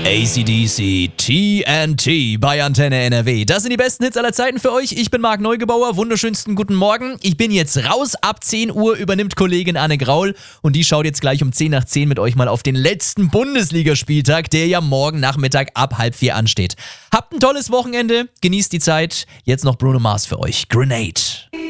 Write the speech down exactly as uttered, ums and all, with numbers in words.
A C D C, T N T bei Antenne N R W. Das sind die besten Hits aller Zeiten für euch. Ich bin Marc Neugebauer. Wunderschönsten guten Morgen. Ich bin jetzt raus. Ab zehn Uhr übernimmt Kollegin Anne Graul. Und die schaut jetzt gleich um zehn nach zehn mit euch mal auf den letzten Bundesligaspieltag, der ja morgen Nachmittag ab halb vier ansteht. Habt ein tolles Wochenende. Genießt die Zeit. Jetzt noch Bruno Mars für euch. Grenade.